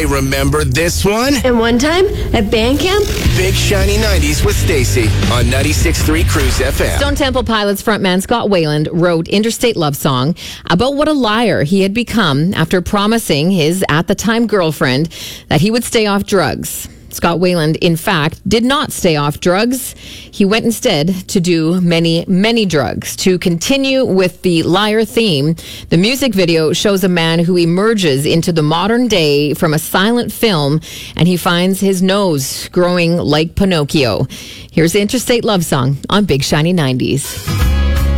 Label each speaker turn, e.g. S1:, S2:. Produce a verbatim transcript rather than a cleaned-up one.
S1: remember this one?
S2: And one time at band camp?
S1: Big Shiny nineties with Stacy on ninety-six point three Cruise F M.
S3: Stone Temple Pilots frontman Scott Weiland wrote Interstate Love Song about what a liar he had become after promising his at-the-time girlfriend that he would stay off drugs. Scott Weiland, in fact, did not stay off drugs. He went instead to do many, many drugs. To continue with the liar theme, the music video shows a man who emerges into the modern day from a silent film, and he finds his nose growing like Pinocchio. Here's the Interstate Love Song on Big Shiny nineties.